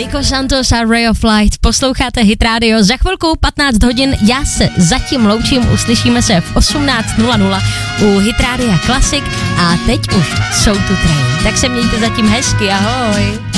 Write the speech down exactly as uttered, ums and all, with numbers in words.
Nico Santos a Ray of Light. Posloucháte Hit Radio. Za chvilku patnáct hodin. Já se zatím loučím. Uslyšíme se v osmnáct nula nula u Hit Radia Classic. A teď už jsou tu train. Tak se mějte zatím hezky. Ahoj.